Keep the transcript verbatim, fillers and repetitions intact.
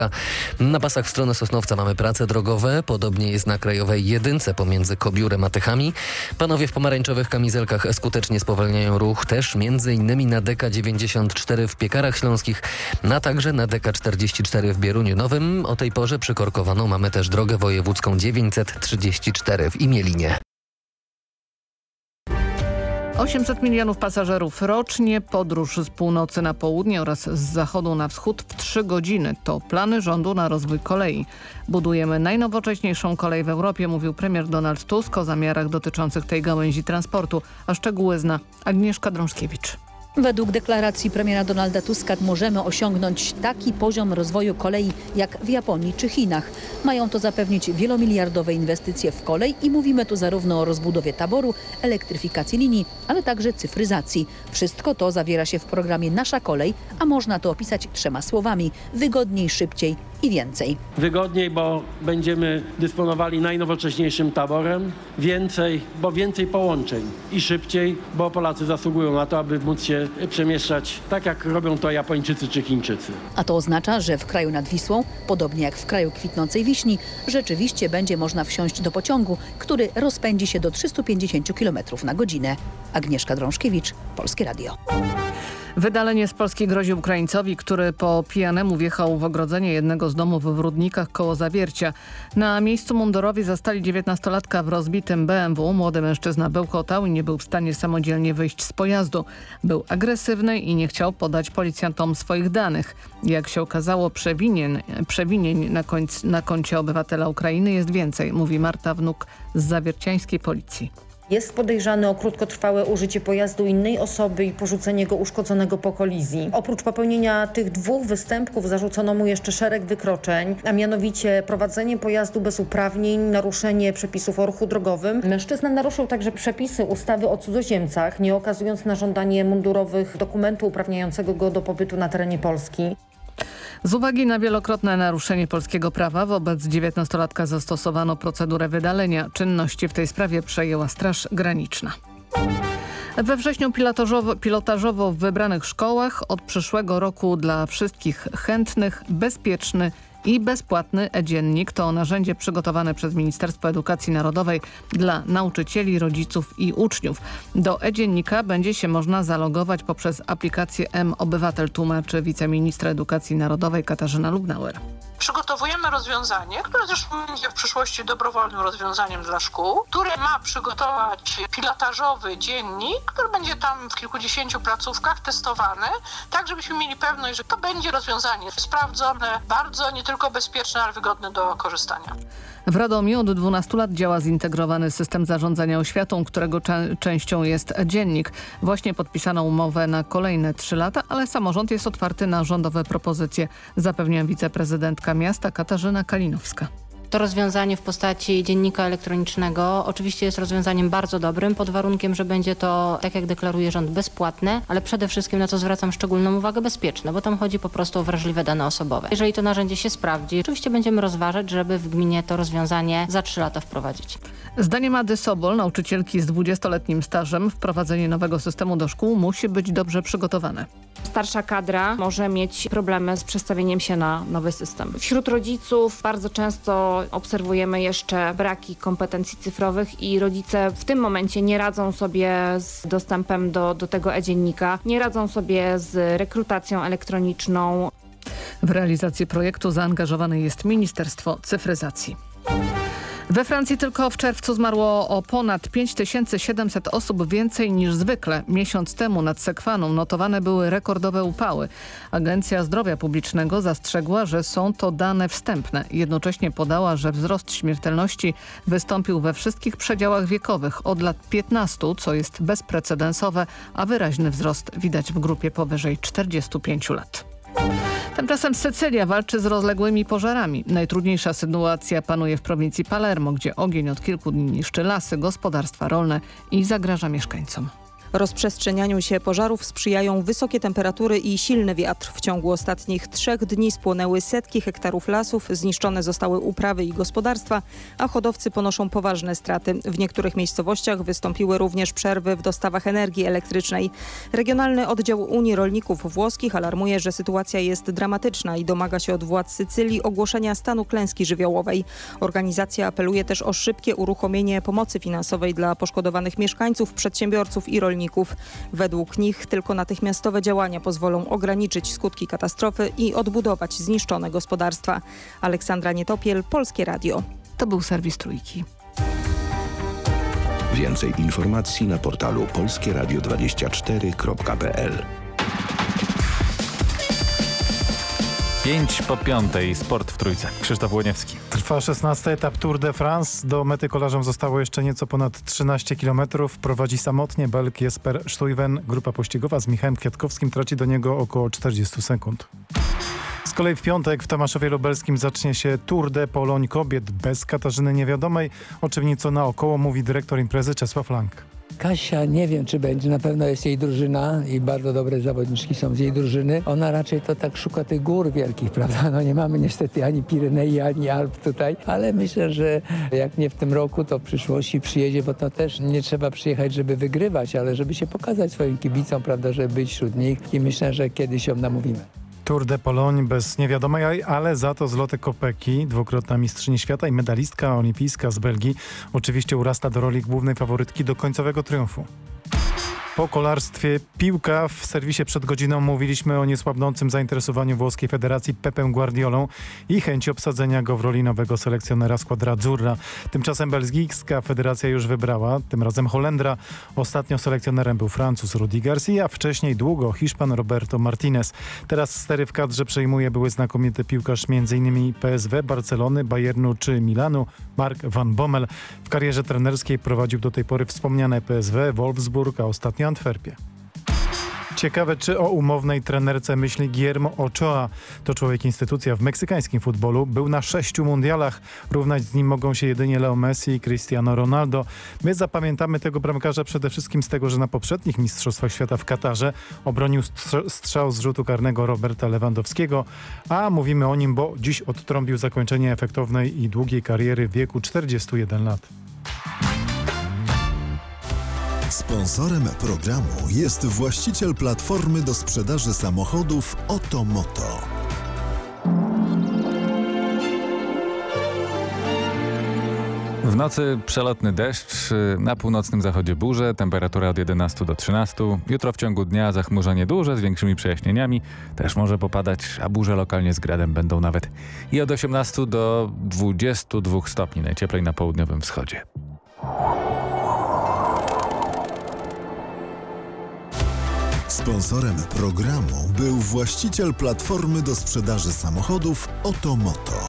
Na pasach w stronę Sosnowca mamy prace drogowe, podobnie jest na krajowej jedynce pomiędzy Kobiórem a Tychami. Panowie w pomarańczowych kamizelkach skutecznie spowalniają ruch też między innymi na D K dziewięćdziesiąt cztery w Piekarach Śląskich, a także na D K czterdzieści cztery w Bieruniu Nowym. O tej porze przykorkowaną mamy też drogę wojewódzką dziewięćset trzydzieści cztery w Imielinie. osiemset milionów pasażerów rocznie, podróż z północy na południe oraz z zachodu na wschód w trzy godziny. To plany rządu na rozwój kolei. Budujemy najnowocześniejszą kolej w Europie, mówił premier Donald Tusk o zamiarach dotyczących tej gałęzi transportu. A szczegóły zna Agnieszka Drążkiewicz. Według deklaracji premiera Donalda Tuska możemy osiągnąć taki poziom rozwoju kolei jak w Japonii czy Chinach. Mają to zapewnić wielomiliardowe inwestycje w kolej i mówimy tu zarówno o rozbudowie taboru, elektryfikacji linii, ale także cyfryzacji. Wszystko to zawiera się w programie Nasza Kolej, a można to opisać trzema słowami: wygodniej, szybciej i więcej. Wygodniej, bo będziemy dysponowali najnowocześniejszym taborem, więcej, bo więcej połączeń i szybciej, bo Polacy zasługują na to, aby móc się przemieszczać tak, jak robią to Japończycy czy Chińczycy. A to oznacza, że w kraju nad Wisłą, podobnie jak w kraju kwitnącej wiśni, rzeczywiście będzie można wsiąść do pociągu, który rozpędzi się do trzystu pięćdziesięciu kilometrów na godzinę. Agnieszka Drążkiewicz, Polskie Radio. Wydalenie z Polski grozi Ukraińcowi, który po pijanemu wjechał w ogrodzenie jednego z domów w Rudnikach koło Zawiercia. Na miejscu mundurowi zastali dziewiętnastolatka w rozbitym B M W. Młody mężczyzna bełkotał i nie był w stanie samodzielnie wyjść z pojazdu. Był agresywny i nie chciał podać policjantom swoich danych. Jak się okazało, przewinien, przewinień na, końc, na koncie obywatela Ukrainy jest więcej, mówi Marta Wnuk z zawierciańskiej policji. Jest podejrzany o krótkotrwałe użycie pojazdu innej osoby i porzucenie go uszkodzonego po kolizji. Oprócz popełnienia tych dwóch występków zarzucono mu jeszcze szereg wykroczeń, a mianowicie prowadzenie pojazdu bez uprawnień, naruszenie przepisów o ruchu drogowym. Mężczyzna naruszył także przepisy ustawy o cudzoziemcach, nie okazując na żądanie mundurowych dokumentu uprawniającego go do pobytu na terenie Polski. Z uwagi na wielokrotne naruszenie polskiego prawa wobec dziewiętnastolatka zastosowano procedurę wydalenia. Czynności w tej sprawie przejęła Straż Graniczna. We wrześniu pilotażowo, pilotażowo w wybranych szkołach od przyszłego roku dla wszystkich chętnych bezpieczny i bezpłatny e-dziennik. To narzędzie przygotowane przez Ministerstwo Edukacji Narodowej dla nauczycieli, rodziców i uczniów. Do e-dziennika będzie się można zalogować poprzez aplikację M-Obywatel, tłumaczy wiceministra Edukacji Narodowej Katarzyna Lubnauer. Przygotowujemy rozwiązanie, które zresztą będzie w przyszłości dobrowolnym rozwiązaniem dla szkół, które ma przygotować pilotażowy dziennik, który będzie tam w kilkudziesięciu placówkach testowany, tak żebyśmy mieli pewność, że to będzie rozwiązanie sprawdzone, bardzo nie tylko bezpieczne, ale wygodne do korzystania. W Radomiu od dwunastu lat działa zintegrowany system zarządzania oświatą, którego cze- częścią jest dziennik. Właśnie podpisano umowę na kolejne trzy lata, ale samorząd jest otwarty na rządowe propozycje, zapewnia wiceprezydentka miasta Katarzyna Kalinowska. To rozwiązanie w postaci dziennika elektronicznego oczywiście jest rozwiązaniem bardzo dobrym, pod warunkiem, że będzie to, tak jak deklaruje rząd, bezpłatne, ale przede wszystkim, na co zwracam szczególną uwagę, bezpieczne, bo tam chodzi po prostu o wrażliwe dane osobowe. Jeżeli to narzędzie się sprawdzi, oczywiście będziemy rozważać, żeby w gminie to rozwiązanie za trzy lata wprowadzić. Zdaniem Ady Sobol, nauczycielki z dwudziestoletnim stażem, wprowadzenie nowego systemu do szkół musi być dobrze przygotowane. Starsza kadra może mieć problemy z przestawieniem się na nowy system. Wśród rodziców bardzo często obserwujemy jeszcze braki kompetencji cyfrowych i rodzice w tym momencie nie radzą sobie z dostępem do, do tego e-dziennika, nie radzą sobie z rekrutacją elektroniczną. W realizację projektu zaangażowane jest Ministerstwo Cyfryzacji. We Francji tylko w czerwcu zmarło o ponad pięć tysięcy siedemset osób więcej niż zwykle. Miesiąc temu nad Sekwaną notowane były rekordowe upały. Agencja Zdrowia Publicznego zastrzegła, że są to dane wstępne. Jednocześnie podała, że wzrost śmiertelności wystąpił we wszystkich przedziałach wiekowych od lat piętnastu, co jest bezprecedensowe, a wyraźny wzrost widać w grupie powyżej czterdziestu pięciu lat. Tymczasem Sycylia walczy z rozległymi pożarami. Najtrudniejsza sytuacja panuje w prowincji Palermo, gdzie ogień od kilku dni niszczy lasy, gospodarstwa rolne i zagraża mieszkańcom. Rozprzestrzenianiu się pożarów sprzyjają wysokie temperatury i silny wiatr. W ciągu ostatnich trzech dni spłonęły setki hektarów lasów, zniszczone zostały uprawy i gospodarstwa, a hodowcy ponoszą poważne straty. W niektórych miejscowościach wystąpiły również przerwy w dostawach energii elektrycznej. Regionalny oddział Unii Rolników Włoskich alarmuje, że sytuacja jest dramatyczna i domaga się od władz Sycylii ogłoszenia stanu klęski żywiołowej. Organizacja apeluje też o szybkie uruchomienie pomocy finansowej dla poszkodowanych mieszkańców, przedsiębiorców i rolników. Według nich tylko natychmiastowe działania pozwolą ograniczyć skutki katastrofy i odbudować zniszczone gospodarstwa. Aleksandra Nietopiel, Polskie Radio. To był serwis Trójki. Więcej informacji na portalu polskie radio dwadzieścia cztery kropka p l. Pięć po piątej, sport w Trójce. Krzysztof Łoniewski. Trwa szesnasty etap Tour de France. Do mety kolarzom zostało jeszcze nieco ponad trzynaście kilometrów. Prowadzi samotnie Belg Jesper Stuyven. Grupa pościgowa z Michałem Kwiatkowskim traci do niego około czterdzieści sekund. Z kolei w piątek w Tomaszowie Lubelskim zacznie się Tour de Pologne kobiet bez Katarzyny Niewiadomej, o czym nieco naokoło mówi dyrektor imprezy Czesław Lang. Kasia nie wiem, czy będzie, na pewno jest jej drużyna i bardzo dobre zawodniczki są z jej drużyny. Ona raczej to tak szuka tych gór wielkich, prawda? No nie mamy niestety ani Pirenei, ani Alp tutaj, ale myślę, że jak nie w tym roku, to w przyszłości przyjedzie, bo to też nie trzeba przyjechać, żeby wygrywać, ale żeby się pokazać swoim kibicom, prawda, żeby być wśród nich i myślę, że kiedyś ją namówimy. Tour de Pologne bez Niewiadomej, ale za to Zloty Kopecki, dwukrotna mistrzyni świata i medalistka olimpijska z Belgii, oczywiście urasta do roli głównej faworytki do końcowego triumfu. Po kolarstwie piłka. W serwisie przed godziną mówiliśmy o niesłabnącym zainteresowaniu włoskiej federacji Pepem Guardiolą i chęci obsadzenia go w roli nowego selekcjonera Squadra Azzurra. Tymczasem belgijska federacja już wybrała, tym razem Holendra. Ostatnio selekcjonerem był Francuz Rudi Garcia, a wcześniej długo Hiszpan Roberto Martinez. Teraz stery w kadrze przejmuje były znakomity piłkarz m.in. P S V, Barcelony, Bayernu czy Milanu, Mark van Bommel. W karierze trenerskiej prowadził do tej pory wspomniane P S V, Wolfsburg, a ostatnio Antwerpię. Ciekawe, czy o umownej trenerce myśli Guillermo Ochoa. To człowiek instytucja w meksykańskim futbolu. Był na sześciu mundialach. Równać z nim mogą się jedynie Leo Messi i Cristiano Ronaldo. My zapamiętamy tego bramkarza przede wszystkim z tego, że na poprzednich Mistrzostwach Świata w Katarze obronił strzał z rzutu karnego Roberta Lewandowskiego. A mówimy o nim, bo dziś odtrąbił zakończenie efektownej i długiej kariery w wieku czterdziestu jeden lat. Sponsorem programu jest właściciel platformy do sprzedaży samochodów Otomoto. W nocy przelotny deszcz, na północnym zachodzie burze, temperatura od jedenastu do trzynastu. Jutro w ciągu dnia zachmurzenie duże z większymi przejaśnieniami. Też może popadać, a burze lokalnie z gradem będą nawet i od osiemnastu do dwudziestu dwóch stopni, najcieplej na południowym wschodzie. Sponsorem programu był właściciel platformy do sprzedaży samochodów Otomoto.